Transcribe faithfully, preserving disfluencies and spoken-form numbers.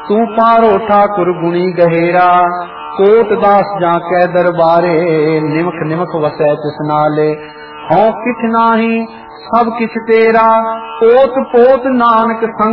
तू पारो ठाकुर गुणी गहेरा, कोट दास जा कै दरबारे, निमख निमख वसै तिस नाले, हों किछ नाही सब किछ तेरा, पोत पोत नानक संग